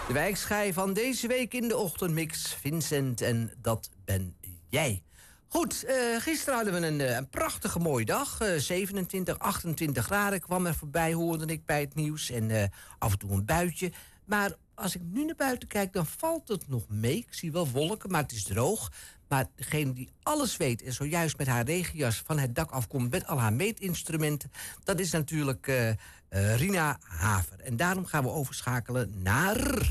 De wijkschij van deze week in de ochtendmix. Vincent en dat ben jij. Goed, gisteren hadden we een prachtige mooie dag. 27, 28 graden kwam er voorbij, hoorde ik bij het nieuws. En af en toe een buitje. Maar als ik nu naar buiten kijk, dan valt het nog mee. Ik zie wel wolken, maar het is droog. Maar degene die alles weet en zojuist met haar regenjas van het dak afkomt met al haar meetinstrumenten, dat is natuurlijk Rina Haver. En daarom gaan we overschakelen naar...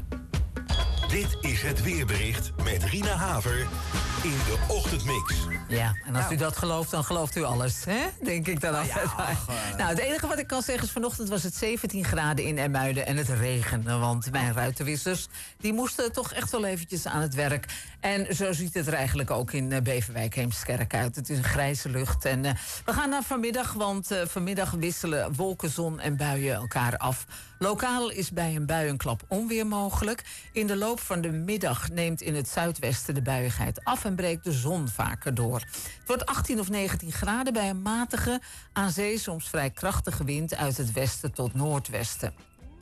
Dit is het weerbericht met Rina Haver in de Ochtendmix. Ja, en als u dat gelooft, dan gelooft u alles, hè? Denk ik dan altijd. Nou, het enige wat ik kan zeggen is, vanochtend was het 17 graden in IJmuiden en het regende. Want mijn ruitenwissers, die moesten toch echt wel eventjes aan het werk. En zo ziet het er eigenlijk ook in Beverwijk Heemskerk uit. Het is een grijze lucht. En we gaan naar vanmiddag, want vanmiddag wisselen wolken, zon en buien elkaar af. Lokaal is bij een bui een klap onweer mogelijk. In de loop van de middag neemt in het zuidwesten de buiigheid af en breekt de zon vaker door. Het wordt 18 of 19 graden bij een matige, aan zee soms vrij krachtige wind uit het westen tot noordwesten.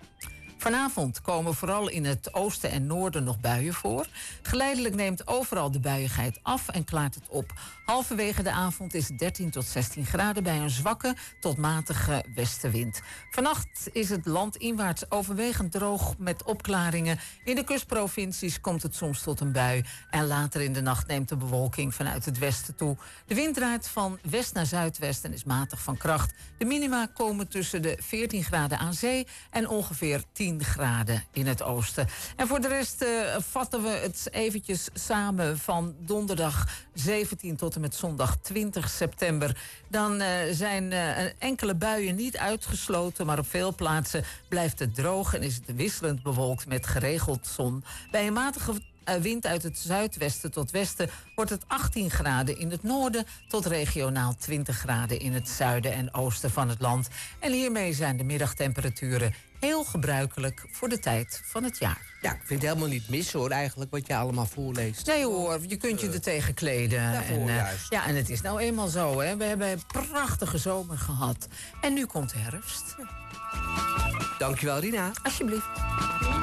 Vanavond komen vooral in het oosten en noorden nog buien voor. Geleidelijk neemt overal de buiigheid af en klaart het op. Halverwege de avond is 13 tot 16 graden bij een zwakke tot matige westenwind. Vannacht is het landinwaarts overwegend droog met opklaringen. In de kustprovincies komt het soms tot een bui. En later in de nacht neemt de bewolking vanuit het westen toe. De wind draait van west naar zuidwest en is matig van kracht. De minima komen tussen de 14 graden aan zee en ongeveer 10 graden in het oosten. En voor de rest vatten we het eventjes samen van donderdag 17 tot en met zondag 20 september. Dan zijn enkele buien niet uitgesloten, maar op veel plaatsen blijft het droog en is het wisselend bewolkt met geregeld zon. Bij een matige wind uit het zuidwesten tot westen wordt het 18 graden in het noorden tot regionaal 20 graden in het zuiden en oosten van het land. En hiermee zijn de middagtemperaturen heel gebruikelijk voor de tijd van het jaar. Ja, ik vind het helemaal niet mis hoor, eigenlijk, wat je allemaal voorleest. Nee hoor, je kunt je er tegen kleden. Daarvoor juist. Ja, en het is nou eenmaal zo, hè. We hebben een prachtige zomer gehad. En nu komt de herfst. Dankjewel, Rina. Alsjeblieft.